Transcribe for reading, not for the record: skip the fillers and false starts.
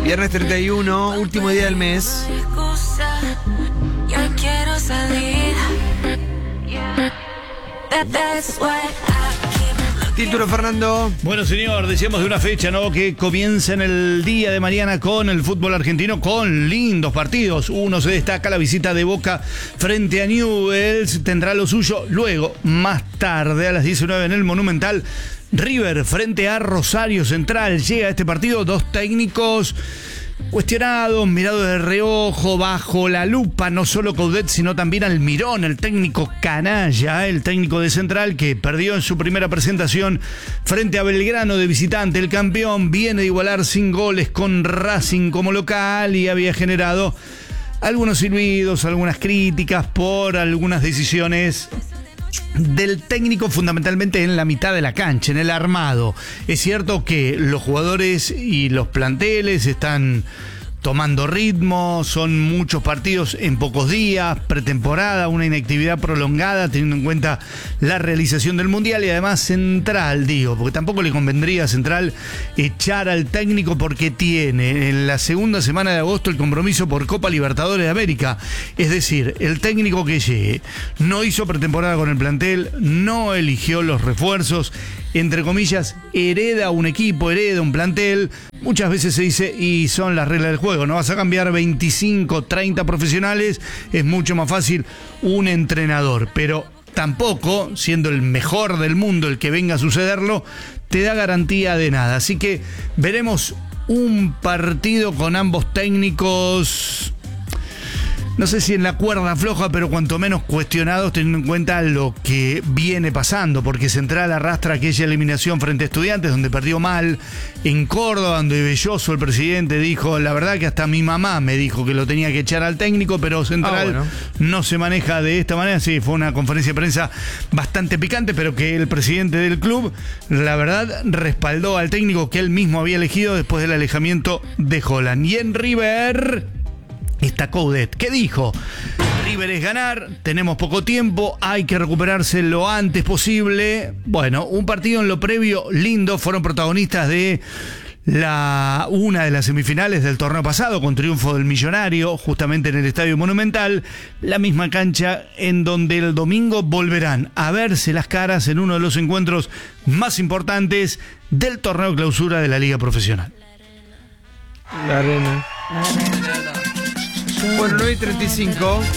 Viernes 31, último día del mes. Ya quiero salir. Título, Fernando. Bueno, señor, decíamos de una fecha, ¿no? Que comienza en el día de mañana con el fútbol argentino, con lindos partidos. Uno se destaca, la visita de Boca frente a Newell's, tendrá lo suyo. Luego, más tarde, a las 19 en el Monumental, River frente a Rosario Central. Llega a este partido dos técnicos cuestionados, mirados de reojo, bajo la lupa, no solo Coudet, sino también Almirón, el técnico canalla, el técnico de Central, que perdió en su primera presentación frente a Belgrano de visitante. El campeón viene de igualar sin goles con Racing como local y había generado algunos silbidos, algunas críticas por algunas decisiones del técnico, fundamentalmente en la mitad de la cancha, en el armado. Es cierto que los jugadores y los planteles están tomando ritmo, son muchos partidos en pocos días, pretemporada, una inactividad prolongada teniendo en cuenta la realización del Mundial y además Central, digo, porque tampoco le convendría a Central echar al técnico porque tiene en la segunda semana de agosto el compromiso por Copa Libertadores de América. Es decir, el técnico que llegue no hizo pretemporada con el plantel, no eligió los refuerzos, entre comillas, hereda un equipo, hereda un plantel. Muchas veces se dice, y son las reglas del juego, no vas a cambiar 25, 30 profesionales, es mucho más fácil un entrenador, pero tampoco, siendo el mejor del mundo el que venga a sucederlo, te da garantía de nada. Así que veremos un partido con ambos técnicos, no sé si en la cuerda floja, pero cuanto menos cuestionados, teniendo en cuenta lo que viene pasando, porque Central arrastra aquella eliminación frente a Estudiantes, donde perdió mal, en Córdoba, donde Belloso, el presidente, dijo, la verdad que hasta mi mamá me dijo que lo tenía que echar al técnico, pero Central no se maneja de esta manera. Sí, fue una conferencia de prensa bastante picante, pero que el presidente del club, la verdad, respaldó al técnico que él mismo había elegido después del alejamiento de Holland. Y en River está Coudet. ¿Qué dijo? River es ganar, tenemos poco tiempo, hay que recuperarse lo antes posible. Bueno, un partido en lo previo lindo, fueron protagonistas de una de las semifinales del torneo pasado, con triunfo del Millonario, justamente en el Estadio Monumental, la misma cancha en donde el domingo volverán a verse las caras en uno de los encuentros más importantes del torneo clausura de la Liga Profesional. La arena. Bueno, 9:35.